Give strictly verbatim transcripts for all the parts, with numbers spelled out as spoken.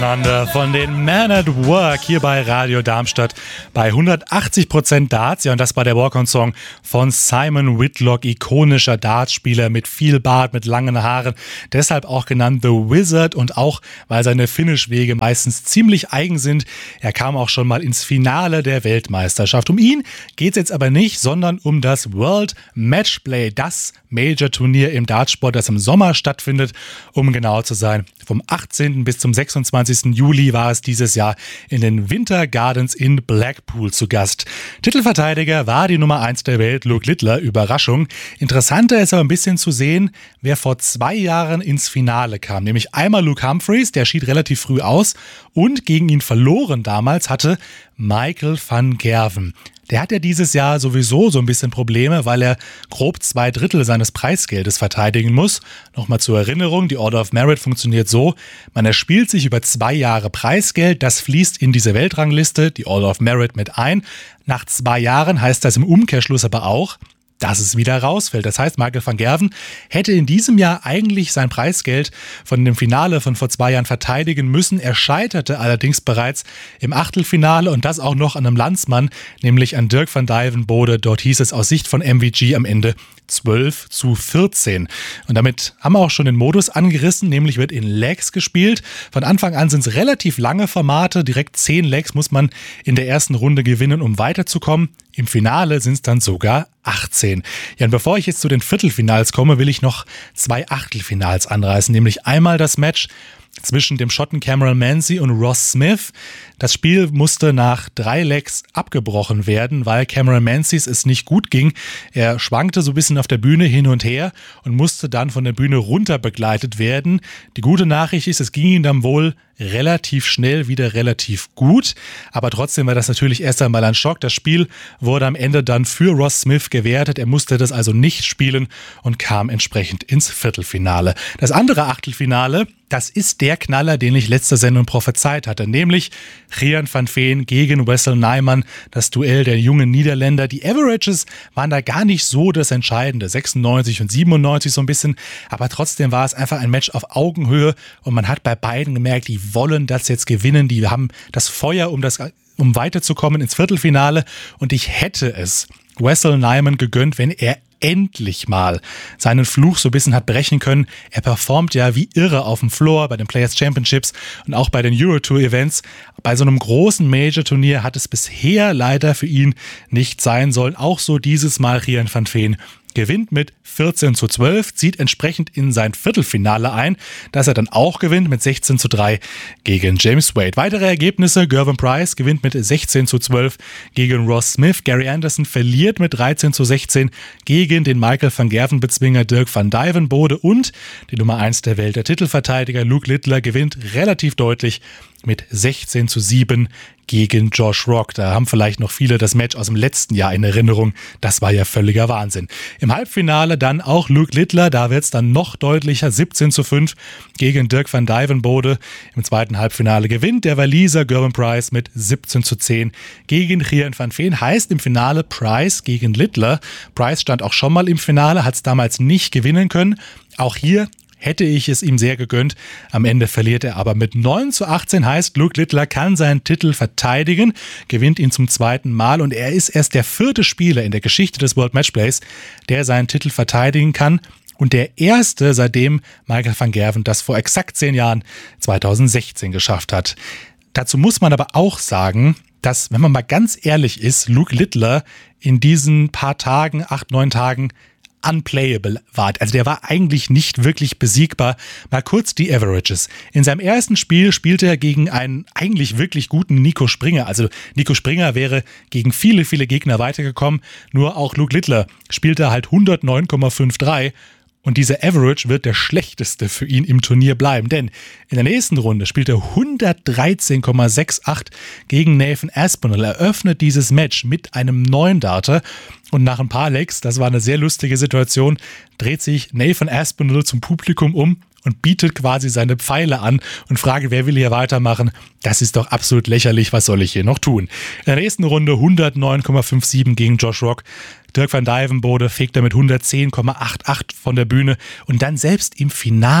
Von den Man at Work hier bei Radio Darmstadt bei hundertachtzig Prozent Darts. Ja, und das war der Walk-on-Song von Simon Whitlock, ikonischer Dartspieler mit viel Bart, mit langen Haaren. Deshalb auch genannt The Wizard und auch, weil seine Finish-Wege meistens ziemlich eigen sind. Er kam auch schon mal ins Finale der Weltmeisterschaft. Um ihn geht es jetzt aber nicht, sondern um das World Matchplay, das Major-Turnier im Dartsport, das im Sommer stattfindet, um genau zu sein. Vom achtzehnten bis zum sechsundzwanzigsten Juli war es dieses Jahr in den Winter Gardens in Blackpool zu Gast. Titelverteidiger war die Nummer eins der Welt, Luke Littler. Überraschung. Interessanter ist aber ein bisschen zu sehen, wer vor zwei Jahren ins Finale kam. Nämlich einmal Luke Humphreys, der schied relativ früh aus, und gegen ihn verloren damals hatte Michael van Gerwen. Der hat ja dieses Jahr sowieso so ein bisschen Probleme, weil er grob zwei Drittel seines Preisgeldes verteidigen muss. Nochmal zur Erinnerung, die Order of Merit funktioniert so: Man erspielt sich über zwei Jahre Preisgeld, das fließt in diese Weltrangliste, die Order of Merit, mit ein. Nach zwei Jahren heißt das im Umkehrschluss aber auch, dass es wieder rausfällt. Das heißt, Michael van Gerwen hätte in diesem Jahr eigentlich sein Preisgeld von dem Finale von vor zwei Jahren verteidigen müssen. Er scheiterte allerdings bereits im Achtelfinale und das auch noch an einem Landsmann, nämlich an Dirk van Dijvenbode. Dort hieß es aus Sicht von M V G am Ende zwölf zu vierzehn. Und damit haben wir auch schon den Modus angerissen, nämlich wird in Legs gespielt. Von Anfang an sind es relativ lange Formate, direkt zehn Legs muss man in der ersten Runde gewinnen, um weiterzukommen. Im Finale sind es dann sogar achtzehn. Ja, und bevor ich jetzt zu den Viertelfinals komme, will ich noch zwei Achtelfinals anreißen, nämlich einmal das Match zwischen dem Schotten Cameron Manzi und Ross Smith. Das Spiel musste nach drei Legs abgebrochen werden, weil Cameron Manzis es nicht gut ging. Er schwankte so ein bisschen auf der Bühne hin und her und musste dann von der Bühne runter begleitet werden. Die gute Nachricht ist, es ging ihm dann wohl relativ schnell wieder relativ gut, aber trotzdem war das natürlich erst einmal ein Schock. Das Spiel wurde am Ende dann für Ross Smith gewertet. Er musste das also nicht spielen und kam entsprechend ins Viertelfinale. Das andere Achtelfinale, das ist der Knaller, den ich letzte Sendung prophezeit hatte, nämlich Gian van Veen gegen Wessel Nijman, das Duell der jungen Niederländer. Die Averages waren da gar nicht so das Entscheidende, sechsundneunzig und siebenundneunzig so ein bisschen, aber trotzdem war es einfach ein Match auf Augenhöhe und man hat bei beiden gemerkt, die wollen das jetzt gewinnen, die haben das Feuer, um das um weiterzukommen ins Viertelfinale, und ich hätte es Wessel Nijman gegönnt, wenn er endlich mal seinen Fluch so ein bisschen hat brechen können. Er performt ja wie irre auf dem Floor bei den Players Championships und auch bei den Eurotour-Events. Bei so einem großen Major-Turnier hat es bisher leider für ihn nicht sein sollen. Auch so dieses Mal Gian van Veen gewinnt mit vierzehn zu zwölf, zieht entsprechend in sein Viertelfinale ein, das er dann auch gewinnt mit sechzehn zu drei gegen James Wade. Weitere Ergebnisse: Gervin Price gewinnt mit sechzehn zu zwölf gegen Ross Smith. Gary Anderson verliert mit dreizehn zu sechzehn gegen den Michael van Gerwen-Bezwinger Dirk van Dijvenbode und die Nummer eins der Welt, der Titelverteidiger Luke Littler, gewinnt relativ deutlich mit sechzehn zu sieben gegen Josh Rock. Da haben vielleicht noch viele das Match aus dem letzten Jahr in Erinnerung. Das war ja völliger Wahnsinn. Im Halbfinale dann auch Luke Littler. Da wird es dann noch deutlicher. siebzehn zu fünf gegen Dirk van Dijvenbode. Im zweiten Halbfinale gewinnt der Waliser Gervin Price mit siebzehn zu zehn gegen Gian van Veen. Heißt im Finale Price gegen Littler. Price stand auch schon mal im Finale, hat es damals nicht gewinnen können. Auch hier hätte ich es ihm sehr gegönnt. Am Ende verliert er aber mit neun zu achtzehn, heißt, Luke Littler kann seinen Titel verteidigen, gewinnt ihn zum zweiten Mal und er ist erst der vierte Spieler in der Geschichte des World Matchplays, der seinen Titel verteidigen kann. Und der erste, seitdem Michael van Gerwen das vor exakt zehn Jahren, zweitausendsechzehn, geschafft hat. Dazu muss man aber auch sagen, dass, wenn man mal ganz ehrlich ist, Luke Littler in diesen paar Tagen, acht, neun Tagen, unplayable war. Also der war eigentlich nicht wirklich besiegbar. Mal kurz die Averages. In seinem ersten Spiel spielte er gegen einen eigentlich wirklich guten Nico Springer. Also Nico Springer wäre gegen viele, viele Gegner weitergekommen. Nur auch Luke Littler spielte halt hundertneun Komma dreiundfünfzig. Und dieser Average wird der schlechteste für ihn im Turnier bleiben, denn in der nächsten Runde spielt er hundertdreizehn Komma achtundsechzig gegen Nathan Aspinall. Er öffnet dieses Match mit einem neun Darter und nach ein paar Legs, das war eine sehr lustige Situation, dreht sich Nathan Aspinall zum Publikum um und bietet quasi seine Pfeile an und fragt, wer will hier weitermachen? Das ist doch absolut lächerlich, was soll ich hier noch tun? In der nächsten Runde hundertneun Komma siebenundfünfzig gegen Josh Rock. Dirk van Dijvenbode fegt er mit hundertzehn Komma achundachtzig von der Bühne und dann selbst im Finale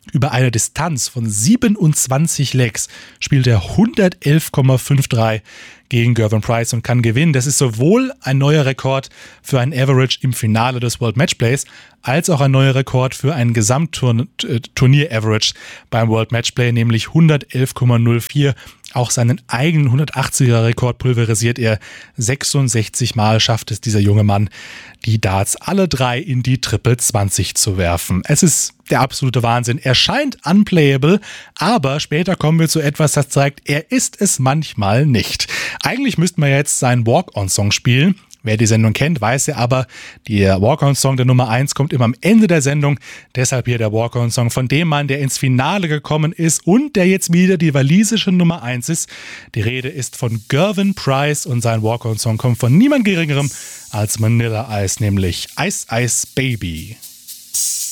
Über eine Distanz von siebenundzwanzig Legs spielt er hundertelf Komma dreiundfünfzig gegen Gervin Price und kann gewinnen. Das ist sowohl ein neuer Rekord für ein Average im Finale des World Matchplays, als auch ein neuer Rekord für ein Gesamtturnier-Average beim World Matchplay, nämlich hundertelf Komma null vier. Auch seinen eigenen hundertachtziger-Rekord pulverisiert er. sechsundsechzig Mal schafft es dieser junge Mann, die Darts alle drei in die Triple zwanzig zu werfen. Es ist der absolute Wahnsinn. Er scheint unplayable, aber später kommen wir zu etwas, das zeigt, er ist es manchmal nicht. Eigentlich müssten wir jetzt seinen Walk-On-Song spielen. Wer die Sendung kennt, weiß ja aber, der Walk-On-Song der Nummer eins kommt immer am Ende der Sendung. Deshalb hier der Walk-On-Song von dem Mann, der ins Finale gekommen ist und der jetzt wieder die walisische Nummer eins ist. Die Rede ist von Gervin Price und sein Walk-On-Song kommt von niemand Geringerem als Vanilla Ice, nämlich Ice Ice Baby.